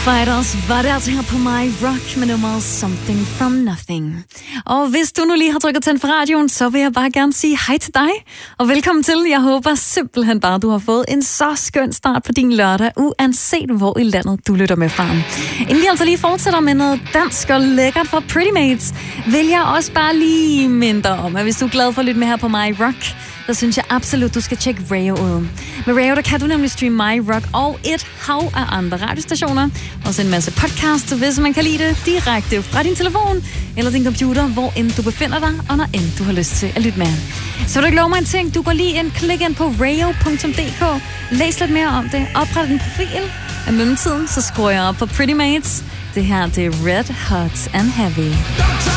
Fighters var det altså her på My Rock med nummeret Something From Nothing. Og hvis du nu lige har trykket tænd for radioen, så vil jeg bare gerne sige hej til dig. Og velkommen til. Jeg håber simpelthen bare, du har fået en så skøn start på din lørdag, uanset hvor i landet du lytter med fra. Inden vi altså lige fortsætter med noget dansk og lækkert fra Pretty Mates, vil jeg også bare lige minde om, at hvis du er glad for at lytte med her på My Rock, så synes jeg absolut, du skal tjekke Rayo ud. Med Rayo, der kan du nemlig streame My Rock og et hav af andre radiostationer. Også en masse podcasts, hvis man kan lide det, direkte fra din telefon eller din computer, hvor end du befinder dig, og når end du har lyst til at lytte med. Så vil du ikke love mig en ting, du går lige ind, klik ind på rayo.dk, læs lidt mere om det, opret en profil. I mellemtiden, så skruer jeg op på Pretty Mates. Det her, det er Red Hot and Heavy.